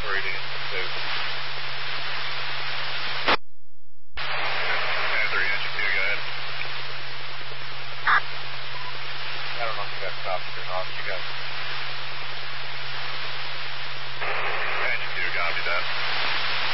reading it too. Panther, engine 2, go ahead. I don't know if you got stopped or not. You got